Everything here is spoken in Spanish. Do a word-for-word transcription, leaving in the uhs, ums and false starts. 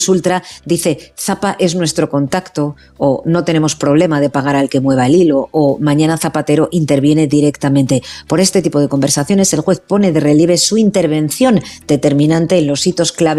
Ultra dice Zapa es nuestro contacto, o no tenemos problema de pagar al que mueva el hilo, o mañana Zapatero interviene directamente. Por este tipo de conversaciones el juez pone de relieve su intervención determinante en los hitos clave